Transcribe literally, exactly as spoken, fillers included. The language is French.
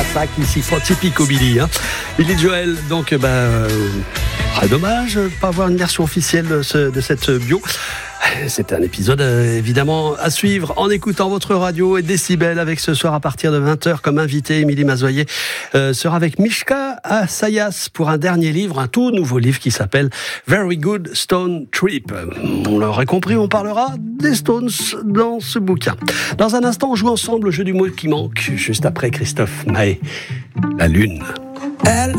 ça qui s'y font typique au Billy. Hein. Billy Joel, donc, bah, euh, ah, dommage de pas avoir une version officielle de, ce, de cette bio. C'est un épisode euh, évidemment à suivre en écoutant votre radio et Décibel avec ce soir à partir de vingt heures comme invité. Émilie Mazoyer euh, sera avec Mishka Assayas pour un dernier livre, un tout nouveau livre qui s'appelle Very Good Stone Trip. On l'aurait compris, on parlera des Stones dans ce bouquin. Dans un instant, on joue ensemble au jeu du mot qui manque, juste après Christophe Maé. La Lune. Elle